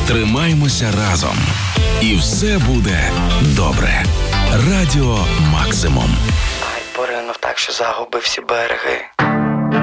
Тримаймося разом. І все буде добре. Радіо Максимум. Ай, поринув так, що загубив всі береги.